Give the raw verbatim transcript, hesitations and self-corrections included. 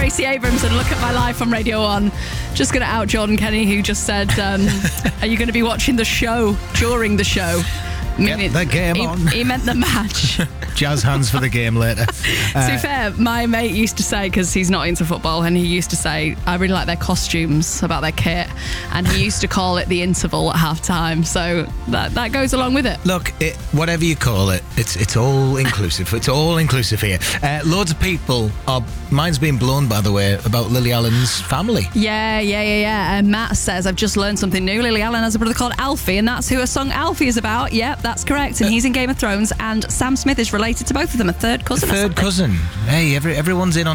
Stacey Abrams and Look at My Life on Radio one. Just going to out Jordan Kenny, who just said, um, are you going to be watching the show during the show? Get the game he, on. He meant the match. Jazz hands for the game later. Uh, to be fair, my mate used to say, because he's not into football, and he used to say, I really like their costumes, about their kit, and he used to call it the interval at half time, so that, that goes along with it. Look, it, whatever you call it, it's it's all inclusive. It's all inclusive here. Uh, loads of people are. Mine's been blown, by the way, about Lily Allen's family. Yeah, yeah, yeah, yeah. And Matt says, I've just learned something new. Lily Allen has a brother called Alfie, and that's who her song Alfie is about. Yep, that's correct. And he's in Game of Thrones, and Sam Smith is related to both of them, a third cousin. A third cousin. Hey, every, everyone's in on